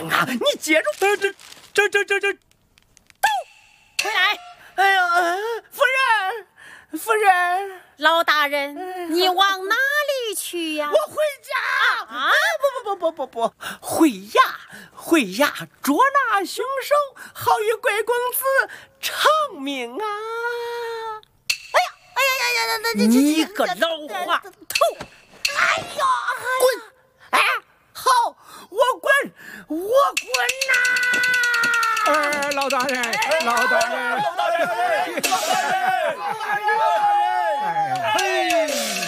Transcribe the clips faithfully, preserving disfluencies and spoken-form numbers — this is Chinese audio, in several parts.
命啊！你接住！ 这这这这这这， 都回来！ 哎呀，夫人，夫人， 老大人，你往哪里去呀？ 我回家啊！ 不不不不不不，回衙回衙捉拿凶手，好与贵公子偿命啊！ 哎呀哎呀呀呀！那你个老滑头！哎呀，滚！哎，好，我滚，我滚呐！ 哎，老大人，老大人， 老大人，老大人， 哎，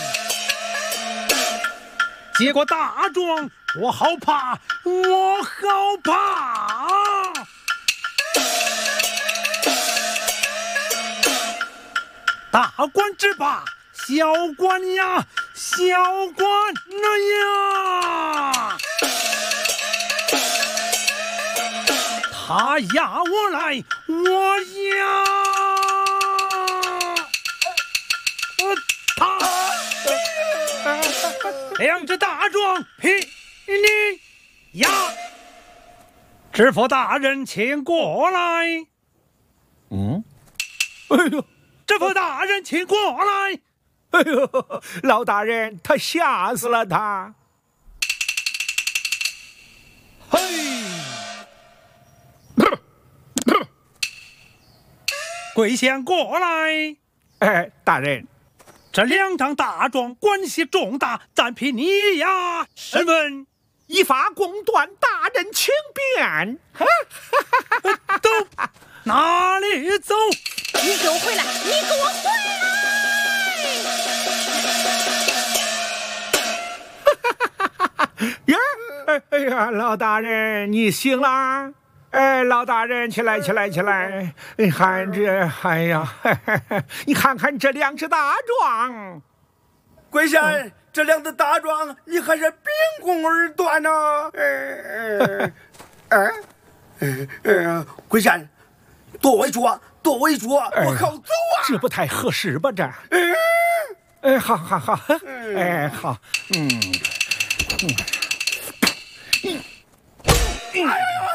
结果大壮，我好怕，我好怕。大官之罢，小官呀，小官呀，他压我来，我压呃他，两只大壮劈你压，知府大人请过来。 嗯， 哎呦，知府大人请过来。 哎呦，老大人，他吓死了他。 嘿，贵县过来。 哎，大人， 这两张大状关系重大，暂凭你呀。审问， 依法公断，大人请便。 都哪里走？ 你给我回来！你给我回来！ 呀，哎哎呀，老大人，你醒了？哎，老大人，起来，起来，起来！你看这，哎呀，嘿嘿嘿，你看看这两只大壮。 贵县，这两只大壮，你还是秉公而断呢。哎哎哎哎，贵县，多为主，多为主，我好走啊！ 这不太合适吧？这，哎，好好好，哎，好，嗯，嗯， 哎呀！